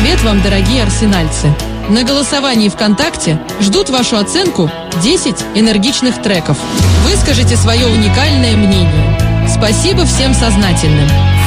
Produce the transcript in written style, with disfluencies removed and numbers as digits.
Привет вам, дорогие арсенальцы! На голосовании ВКонтакте ждут вашу оценку 10 энергичных треков. Выскажите свое уникальное мнение. Спасибо всем сознательным.